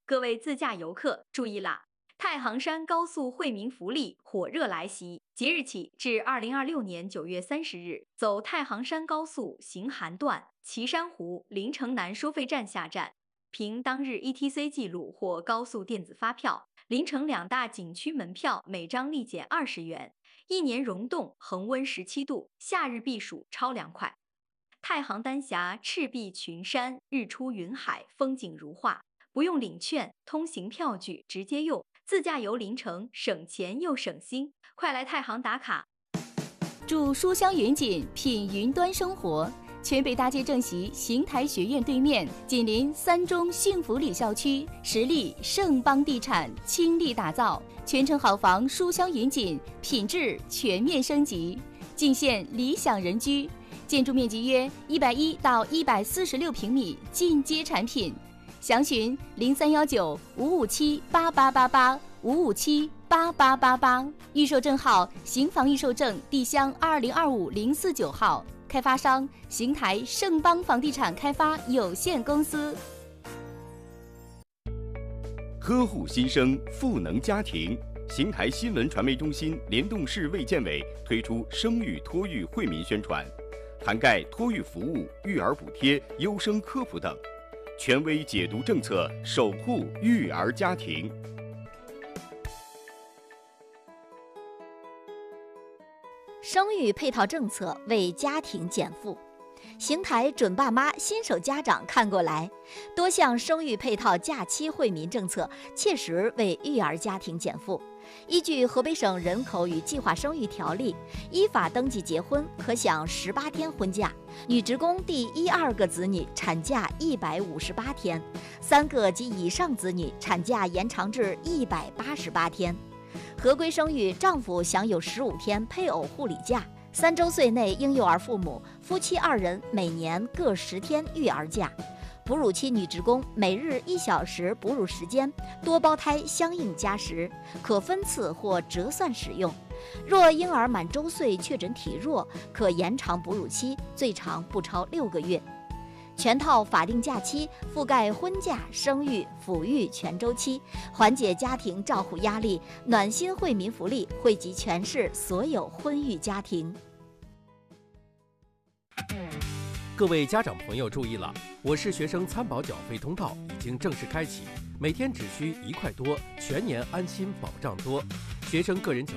各位自驾游客注意啦！太行山高速惠民福利火热来袭，即日起至2026年9月30日，走太行山高速行韩段岐山湖临城南收费站下站，凭当日 ETC 记录或高速电子发票，临城两大景区门票每张立减20元。一年溶洞恒温17度，夏日避暑超凉快。太行丹霞赤壁群山，日出云海，风景如画。不用领券，通行票据直接用，自驾游临城省钱又省心，快来太行打卡！ 住书香云锦，品云端生活。全北大街正西邢台学院对面，紧邻三中幸福里校区，实力盛邦地产倾力打造，全城好房书香云锦，品质全面升级，尽现理想人居。建筑面积约110到146平米，进阶产品。详询0319-557-8888，557-8888，预售证号邢房预售证地乡2025-049号，开发商邢台盛邦房地产开发有限公司。 呵护新生，赋能家庭。邢台新闻传媒中心联动市卫健委推出生育托育惠民宣传，涵盖托育服务、育儿补贴、优生科普等，权威解读政策，守护育儿家庭。 生育配套政策为家庭减负。邢台准爸妈新手家长看过来，多项生育配套假期惠民政策切实为育儿家庭减负。依据河北省人口与计划生育条例，依法登记结婚可享18天婚假，女职工第1、2个子女产假158天，3个及以上子女产假延长至188天。合规生育，丈夫享有15天配偶护理假，3周岁内婴幼儿父母、夫妻2人每年各10天育儿假。哺乳期女职工每日1小时哺乳时间，多胞胎相应加时，可分次或折算使用。若婴儿满周岁确诊体弱，可延长哺乳期，最长不超6个月。全套法定假期覆盖婚假、生育、抚育全周期，缓解家庭照护压力，暖心惠民福利惠及全市所有婚育家庭。 各位家长朋友注意了，我市学生参保缴费通道已经正式开启，每天只需1块多，全年安心保障多。学生个人